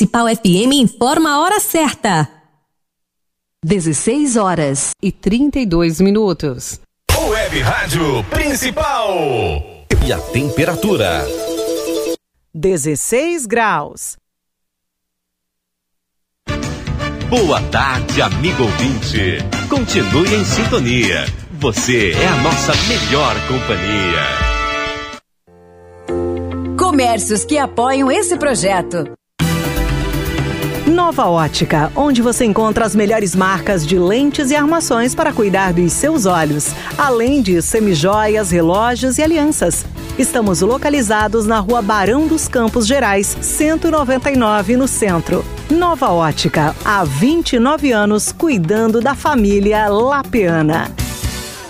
Municipal FM informa a hora certa. 16h32. Web Rádio Principal. E a temperatura? 16 graus. Boa tarde, amigo ouvinte. Continue em sintonia. Você é a nossa melhor companhia. Comércios que apoiam esse projeto. Nova Ótica, onde você encontra as melhores marcas de lentes e armações para cuidar dos seus olhos, além de semijoias, relógios e alianças. Estamos localizados na Rua Barão dos Campos Gerais, 199, no centro. Nova Ótica, há 29 anos cuidando da família lapiana.